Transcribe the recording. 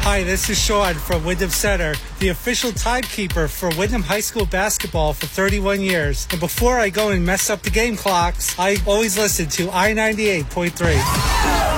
Hi, this is Sean from Wyndham Center, the official timekeeper for Wyndham High School basketball for 31 years. And before I go and mess up the game clocks, I always listen to I-98.3.